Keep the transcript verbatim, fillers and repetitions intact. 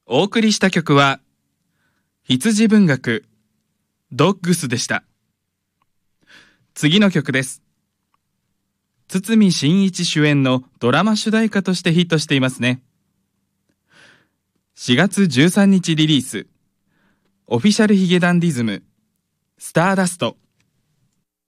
お送りした曲は羊文学ドッグスでした。次の曲です。堤真一主演のドラマ主題歌としてヒットしていますね。しがつじゅうさんにちリリース、オフィシャルヒゲダンディズム、スターダスト。